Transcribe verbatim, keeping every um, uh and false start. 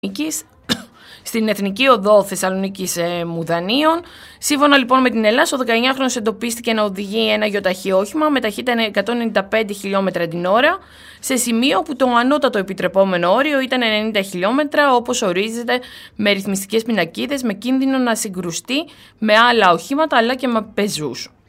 στην Εθνική Οδό Θεσσαλονίκης ε, Μουδανίων. Σύμφωνα λοιπόν με την Ελλάς, ο δεκαεννιάχρονος εντοπίστηκε να οδηγεί ένα γεωταχή όχημα με ταχύτητα εκατόν ενενήντα πέντε χιλιόμετρα την ώρα, σε σημείο που το ανώτατο επιτρεπόμενο όριο ήταν ενενήντα χιλιόμετρα, όπως ορίζεται με ρυθμιστικές πινακίδες, με κίνδυνο να συγκρουστεί με άλλα οχήματα αλλά και με πεζούς.